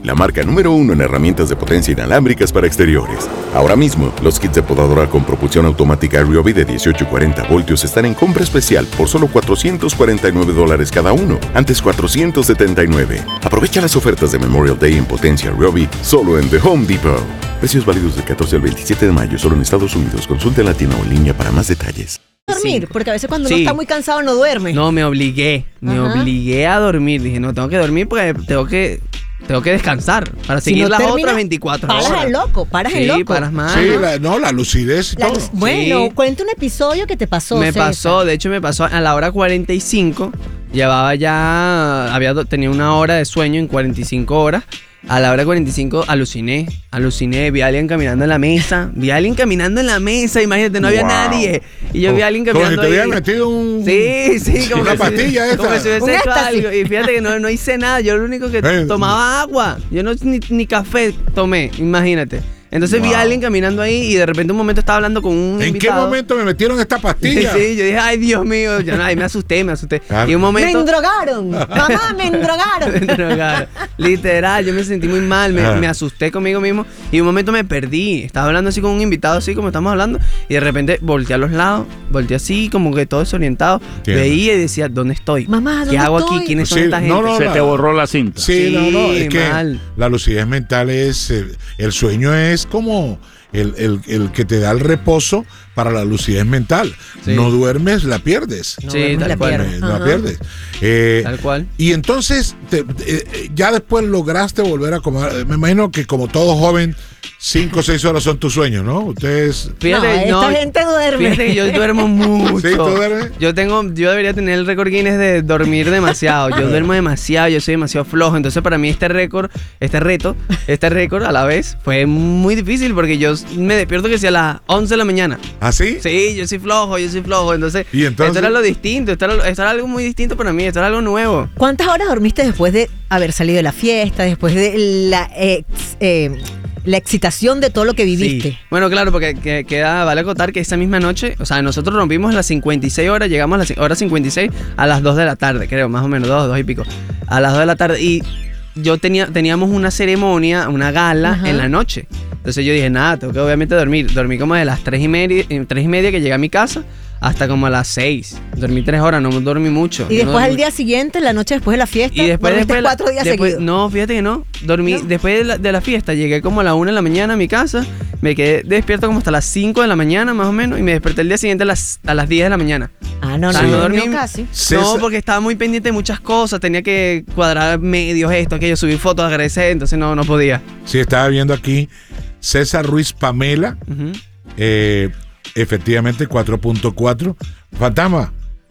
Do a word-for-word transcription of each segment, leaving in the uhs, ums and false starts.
la marca número uno en herramientas de potencia inalámbricas para exteriores. Ahora mismo, los kits de podadora con propulsión automática Ryobi de dieciocho y cuarenta voltios están en compra especial por solo cuatrocientos cuarenta y nueve dólares cada uno, antes cuatrocientos setenta y nueve. Aprovecha las ofertas de Memorial Day en potencia Ryobi solo en The Home Depot. Precios válidos del catorce al veintisiete de mayo, solo en Estados Unidos. Consulte en la tienda o en línea para más detalles. Dormir, sí. Porque a veces cuando sí. uno está muy cansado no duerme. No, me obligué, me Ajá. obligué a dormir. Dije, no, tengo que dormir porque tengo que... Tengo que descansar para si seguir no las termina, otras veinticuatro horas. Paras el loco, paras sí, el loco. paras más. Sí, la, no, la lucidez y la, todo. Bueno, sí. cuenta un episodio que te pasó, Me César. pasó, de hecho me pasó a la hora cuarenta y cinco. Llevaba ya, había tenía una hora de sueño en cuarenta y cinco horas. A la hora cuarenta y cinco aluciné, aluciné, vi a alguien caminando en la mesa, vi a alguien caminando en la mesa, imagínate, no había wow. nadie. Y yo vi a alguien caminando como si te ahí. Había metido un... Sí, sí, como una que pastilla si, esta. como si hubiese hecho algo. Y fíjate que no, no hice nada, yo lo único que eh, tomaba agua. Yo no ni, ni café tomé, imagínate. Entonces wow. vi a alguien caminando ahí y de repente un momento estaba hablando con un ¿En invitado. qué momento me metieron esta pastilla? Sí, yo dije, ay, Dios mío, yo no, ahí me asusté, me asusté. Claro. Y un momento... ¡Me endrogaron! ¡Mamá, me endrogaron! me endrogaron. Literal, yo me sentí muy mal, me, me asusté conmigo mismo y un momento me perdí. Estaba hablando así con un invitado, así como estamos hablando, y de repente volteé a los lados, volteé así, como que todo desorientado. ¿Qué? Veía y decía, ¿dónde estoy? Mamá, ¿dónde ¿Qué hago estoy? aquí? ¿Quiénes sí, son esta gente? No, no, Se la, te borró la cinta. Sí, sí no, no, es que mal. La lucidez mental es, el, el sueño es como... El, el, el que te da el reposo para la lucidez mental. Sí. No duermes, la pierdes. No, sí, tal la cual. pierdes. No la pierdes. Eh, tal cual. Y entonces, te, eh, ya después lograste volver a acomodar. Me imagino que como todo joven, cinco o seis horas son tus sueños, ¿no? Ustedes... Fíjate, no, no, esta gente duerme. Fíjate que yo duermo mucho. ¿Sí, tú duermes? Yo tengo, yo debería tener el récord Guinness de dormir demasiado. Yo duermo demasiado, yo soy demasiado flojo. Entonces para mí este récord, este reto, este récord a la vez fue muy difícil porque yo me despierto que sea a las once de la mañana. ¿Ah, sí? Sí, yo soy flojo, yo soy flojo. Entonces, ¿Y entonces? esto era lo distinto, esto era, esto era algo muy distinto para mí, esto era algo nuevo. ¿Cuántas horas dormiste después de haber salido de la fiesta, después de la... Eh, eh, la excitación de todo lo que viviste? Sí. Bueno, claro, porque que, queda, vale acotar que esa misma noche, o sea, nosotros rompimos a las cincuenta y seis horas, llegamos a las horas cincuenta y seis a las dos de la tarde, creo, más o menos, dos, dos y pico, a las dos de la tarde, y yo tenía, teníamos una ceremonia, una gala Ajá. en la noche. Entonces yo dije, nada, tengo que obviamente dormir. Dormí como de las tres y media, tres y media que llegué a mi casa hasta como a las seis. Dormí tres horas, no dormí mucho. Y después no al día siguiente, la noche después de la fiesta, y después, dormiste después cuatro días después, seguidos. No, fíjate que no. Dormí ¿No? después de la, de la fiesta, llegué como a la una de la mañana a mi casa, me quedé despierto como hasta las cinco de la mañana más o menos y me desperté el día siguiente a las, a las diez de la mañana. Ah, no, o sea, no, no no dormí casi. No, porque estaba muy pendiente de muchas cosas, tenía que cuadrar medios, esto, aquello, subir fotos, agradecer, entonces no, no podía. Sí, estaba viendo aquí César Ruiz Pamela, uh-huh. eh, efectivamente cuatro punto cuatro. Fantasma,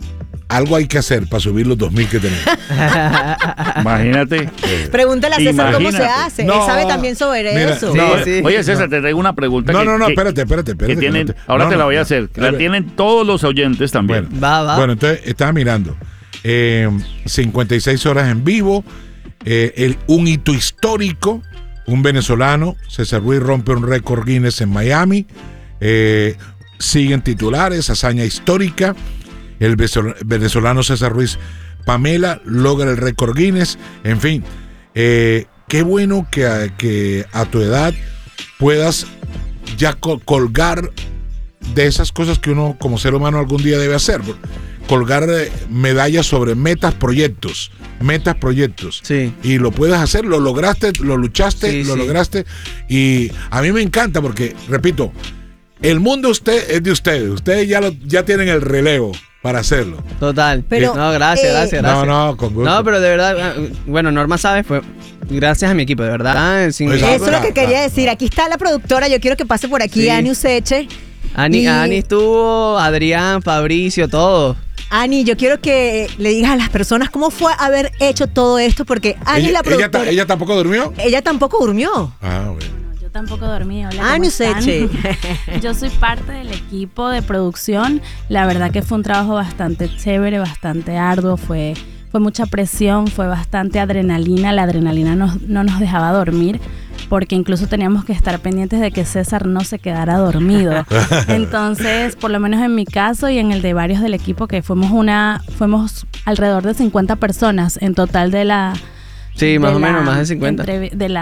algo hay que hacer para subir los dos mil que tenemos. Imagínate. Pregúntale a César cómo se hace. No, Él sabe también sobre mira, eso. No, sí, sí. Oye, César, no. te traigo una pregunta. No, que, no, no, que, espérate, espérate, espérate. Que tienen, no te, ahora no, te la no, voy a hacer. Que la tienen todos los oyentes también. Bueno, va, va. Bueno, entonces estaba mirando. Eh, cincuenta y seis horas en vivo. Eh, el, un hito histórico. Un venezolano, César Ruiz, rompe un récord Guinness en Miami. Eh, siguen titulares, hazaña histórica. El venezolano César Ruiz Pamela logra el récord Guinness. En fin, eh, qué bueno que a, que a tu edad puedas ya colgar de esas cosas que uno como ser humano algún día debe hacer. Colgar medallas sobre metas, proyectos. Metas, proyectos. Sí. Y lo puedes hacer, lo lograste, lo luchaste, sí, lo sí. lograste. Y a mí me encanta porque, repito, el mundo usted es de ustedes. Ustedes ya, lo, ya tienen el relevo para hacerlo. Total. Pero, no, gracias, eh, gracias, gracias. No, no, con gusto. No, pero de verdad, bueno, Norma sabe, fue gracias a mi equipo, de verdad. Ah, sin Pues, mi Eso equipo. es lo que quería decir. Aquí está la productora. Yo quiero que pase por aquí Sí. Ani Useche. Ani, y... Ani estuvo, Adrián, Fabricio, todo. Ani, yo quiero que le digas a las personas cómo fue haber hecho todo esto, porque Ani ¿Ella, es la productora. ella, ¿Ella tampoco durmió? Ella tampoco durmió. Ah, bueno. Yo tampoco dormí. Hola, Ani ¿cómo están? Useche. Yo soy parte del equipo de producción. La verdad que fue un trabajo bastante chévere, bastante arduo. Fue, fue mucha presión, fue bastante adrenalina. La adrenalina nos, no nos dejaba dormir, porque incluso teníamos que estar pendientes de que César no se quedara dormido. Entonces, por lo menos en mi caso y en el de varios del equipo, que fuimos una, fuimos alrededor de cincuenta personas en total de la... Sí, más de o la menos, más de cincuenta. Entre, de la